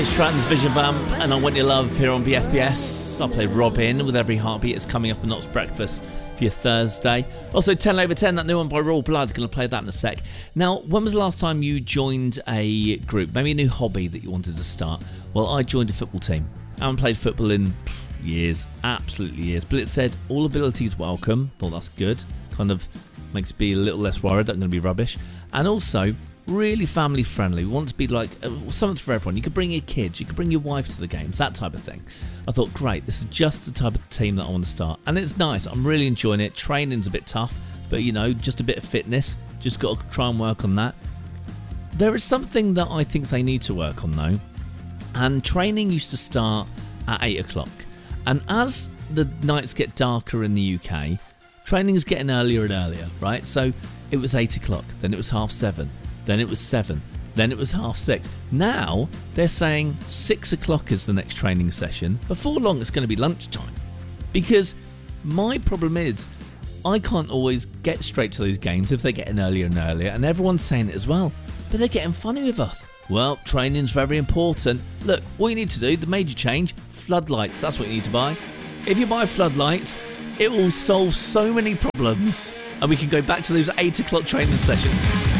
It's Transvision Vamp and I Want Your Love here on BFBS. I play Robin with Every Heartbeat. It's coming up on Knott's Breakfast for your Thursday. Also 10 over 10, that new one by Royal Blood. Going to play that in a sec. Now, when was the last time you joined a group? Maybe a new hobby that you wanted to start? Well, I joined a football team. I haven't played football in years, absolutely years. But it said all abilities welcome. Thought that's good. Kind of makes me be a little less worried that I'm going to be rubbish. And also, really family friendly. We want to be like something for everyone. You could bring your kids, you could bring your wife to the games, that type of thing. I thought, great, this is just the type of team that I want to start. And it's nice. I'm really enjoying it. Training's a bit tough, but you know, just a bit of fitness. Just got to try and work on that. There is something that I think they need to work on though. And training used to start at 8 o'clock. And as the nights get darker in the UK, training is getting earlier and earlier, right? So it was 8 o'clock, then it was 7:30. Then it was 7. Then it was 6:30. Now they're saying 6 o'clock is the next training session. Before long, it's going to be lunchtime. Because my problem is, I can't always get straight to those games if they're getting earlier and earlier. And everyone's saying it as well. But they're getting funny with us. Well, training's very important. Look, what you need to do, the major change, floodlights. That's what you need to buy. If you buy floodlights, it will solve so many problems. And we can go back to those 8 o'clock training sessions.